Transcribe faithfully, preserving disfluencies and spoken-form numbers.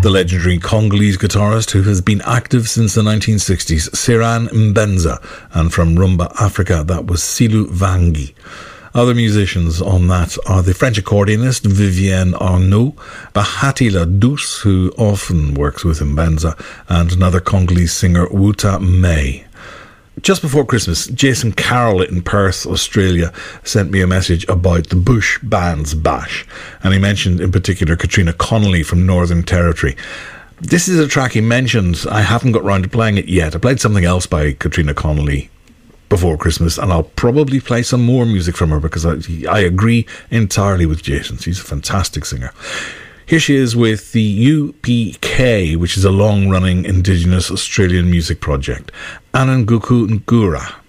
The legendary Congolese guitarist who has been active since the nineteen sixties, Siran Mbenza, and from Rumba Africa, that was Silu Vangi. Other musicians on that are the French accordionist Vivienne Arnaud, Bahati La Douce, who often works with Mbenza, and another Congolese singer, Wuta May. Just before Christmas, Jason Carroll in Perth, Australia, sent me a message about the Bush Bands Bash, and he mentioned in particular Katrina Connolly from Northern Territory. This is a track he mentioned. I haven't got round to playing it yet. I played something else by Katrina Connolly before Christmas, and I'll probably play some more music from her because I, I agree entirely with Jason. She's a fantastic singer. Here she is with the U P K, which is a long-running Indigenous Australian music project, Ananguku Ngura.